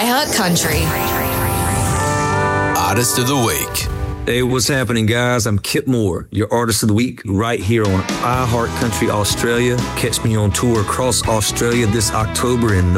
iHeartCountry. Artist of the Week. Hey, what's happening, guys? I'm Kip Moore, your Artist of the Week, right here on iHeartCountry Australia. Catch me on tour across Australia this October and